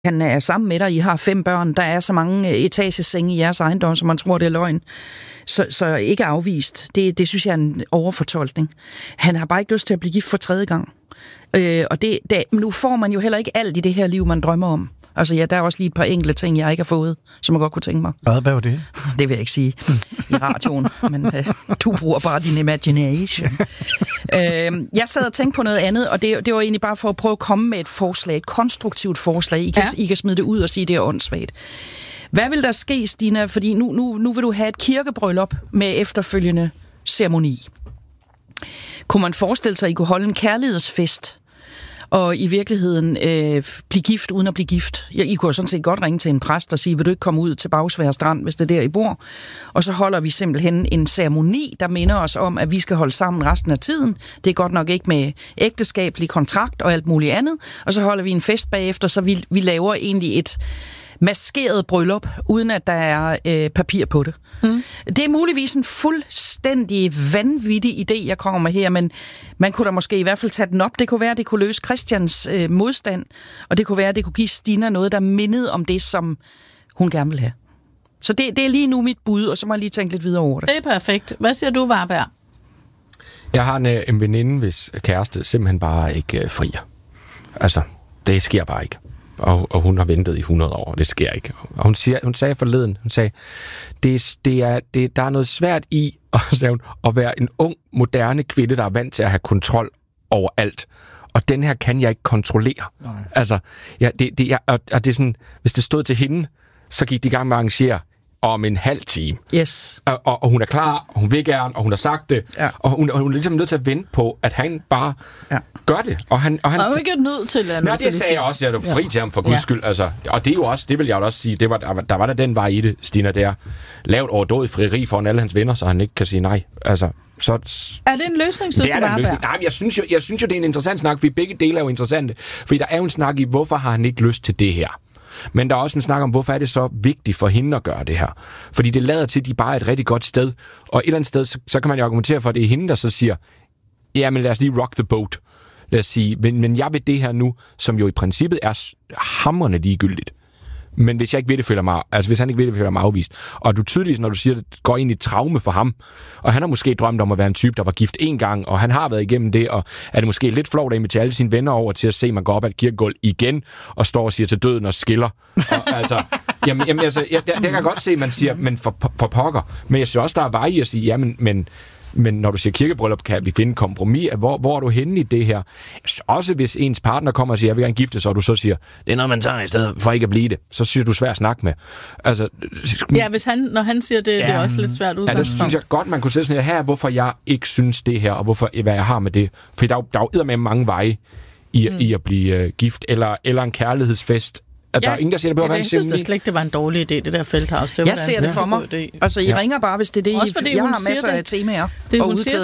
Han er sammen med dig, I har 5 børn, der er så mange etagesenge i jeres ejendom, som man tror, det er løgn. Så ikke afvist. Det synes jeg er en overfortolkning. Han har bare ikke lyst til at blive gift for 3. gang. Og nu får man jo heller ikke alt i det her liv, man drømmer om. Altså ja, der er også lige et par enkelte ting, jeg ikke har fået, som jeg godt kunne tænke mig. Hvad var det? Det vil jeg ikke sige i radioen, men du bruger bare din imagination. Jeg sad og tænkte på noget andet, og det var egentlig bare for at prøve at komme med et forslag, et konstruktivt forslag. I kan smide det ud og sige, det er åndssvagt. Hvad vil der ske, Stina? Fordi nu vil du have et kirkebryllup med efterfølgende ceremoni. Kunne man forestille sig, at I kunne holde en kærlighedsfest, og i virkeligheden blive gift uden at blive gift? I kunne sådan set godt ringe til en præst og sige, vil du ikke komme ud til Bagsværd Strand, hvis det er der, I bor? Og så holder vi simpelthen en ceremoni, der minder os om, at vi skal holde sammen resten af tiden. Det er godt nok ikke med ægteskabelig kontrakt og alt muligt andet. Og så holder vi en fest bagefter, så vi laver egentlig et maskeret bryllup, uden at der er papir på det. Det er muligvis en fuldstændig vanvittig idé, jeg kommer med her, men man kunne da måske i hvert fald tage den op. Det kunne være, at det kunne løse Christians modstand, og det kunne være, at det kunne give Stina noget, der mindede om det, som hun gerne vil have. Så det er lige nu mit bud, og så må jeg lige tænke lidt videre over det. Det er perfekt. Hvad siger du, Varberg? Jeg har en veninde, hvis kæreste simpelthen bare ikke frier. Altså, det sker bare ikke. Og hun har ventet i 100 år, det sker ikke. Og hun sagde forleden, der er noget svært i at være en ung, moderne kvinde, der er vant til at have kontrol over alt. Og den her kan jeg ikke kontrollere. Nej. Altså, det er sådan, hvis det stod til hende, så gik de i gang med at arrangere om en halv time. Yes. Og hun er klar, og hun vil gerne, og hun har sagt det. Ja. Og hun er ligesom nødt til at vente på, at han bare gør det. Og han er jo ikke nødt til at... Nej, det sagde jeg også, jeg er fri til ham for guds skyld. Altså, og det er jo også, det vil jeg også sige, der var der den vej i det, Stina, der. Lavet overdådigt frieri foran alle hans venner, så han ikke kan sige nej. Altså, så... Er det en løsning, synes du, Varberg? Nej, men jeg synes jo, det er en interessant snak, fordi begge dele er jo interessante. Fordi der er jo en snak i, hvorfor har han ikke lyst til det her? Men der er også en snak om, hvorfor er det så vigtigt for hende at gøre det her? Fordi det lader til, at de bare er et rigtig godt sted. Og et eller andet sted, så kan man jo argumentere for, at det er hende, der så siger, ja, men lad os lige rock the boat. Lad os sige, men jeg vil det her nu, som jo i princippet er hamrende ligegyldigt. Men hvis jeg ikke vil det, hvis han ikke vil det, føler mig afvist. Og du tydeligvis, når du siger, at det går ind i et traume for ham, og han har måske drømt om at være en type, der var gift 1 gang, og han har været igennem det, og er det måske lidt flovt at invitere alle sine venner over til at se, at man går op ad et kirkegulv igen, og står og siger til døden og skiller. Og, altså, det kan jeg godt se, man siger, men for pokker. Men jeg synes også, der er vej i at sige, men når du siger kirkebryllup, kan vi finde kompromis. Hvor er du henne i det her? Også hvis ens partner kommer og siger, jeg vil gerne gifte sig, og du så siger, det er noget, man tager i stedet for ikke at blive det. Så synes du, svært at snakke med. Altså, ja, når han siger det, det er også lidt svært udgangspunkt. Ja, det synes jeg godt, man kunne sætte sådan her, hvorfor jeg ikke synes det her, og hvad jeg har med det. For der er jo med mange veje i at blive gift, eller en kærlighedsfest. At der er ingen, der siger, jeg synes da slet ikke, det var en dårlig idé, det der felthouse. Jeg ser det for mig. Altså, I ringer bare, hvis det er det, også fordi jeg har masser af temaer og hun siger,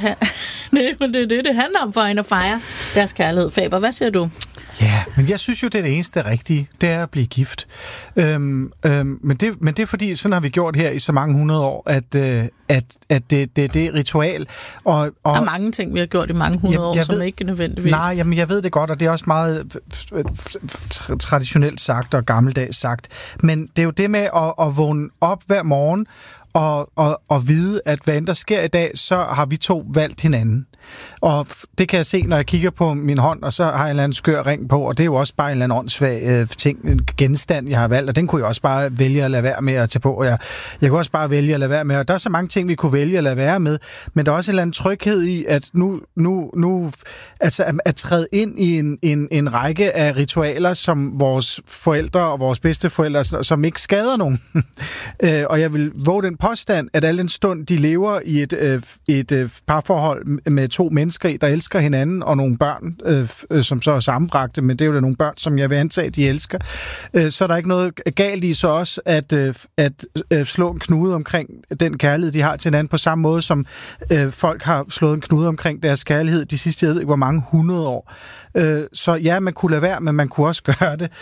det handler om for hende at fejre deres kærlighed. Faber, hvad siger du? Ja, men jeg synes jo, det er det eneste rigtige, det er at blive gift. Men det er fordi, sådan har vi gjort her i så mange 100 år, at det er ritual. Og der er mange ting, vi har gjort i mange 100 år, som ikke nødvendigvis... Nej, jamen jeg ved det godt, og det er også meget traditionelt sagt og gammeldags sagt. Men det er jo det med at vågne op hver morgen og vide, at hvad end der sker i dag, så har vi 2 valgt hinanden. Og det kan jeg se, når jeg kigger på min hånd, og så har jeg en eller anden skør ring på, og det er jo også bare en eller anden åndssvag ting, en genstand, jeg har valgt, og den kunne jeg også bare vælge at lade være med at tage på. Jeg kunne også bare vælge at lade være med, og der er så mange ting, vi kunne vælge at lade være med, men der er også en eller anden tryghed i, at nu altså at træde ind i en række af ritualer, som vores forældre og vores bedsteforældre, som ikke skader nogen. Og jeg vil våge den påstand, at al den stund, de lever i et parforhold med 2 mennesker, der elsker hinanden, og nogle børn, som så er sammenbragte, men det er jo nogle børn, som jeg vil antage, de elsker, så er der ikke noget galt i så også at slå en knude omkring den kærlighed, de har til hinanden, på samme måde som folk har slået en knude omkring deres kærlighed de sidste, jeg ved ikke hvor mange 100 år. Så ja, man kunne lade være, men man kunne også gøre det.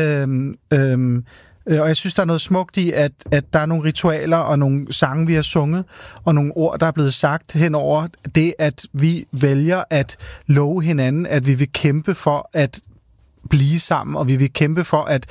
Og jeg synes, der er noget smukt i, at der er nogle ritualer og nogle sange, vi har sunget, og nogle ord, der er blevet sagt henover det, at vi vælger at love hinanden, at vi vil kæmpe for, at blive sammen, og vi vil kæmpe for, at